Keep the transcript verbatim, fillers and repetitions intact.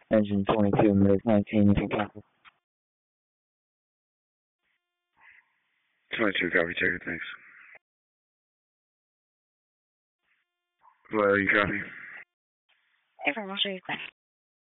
Engine twenty-two, Mid nineteen, you can copy. twenty-two, copy, check it, thanks. Well, you copy? Everyone, sure you can.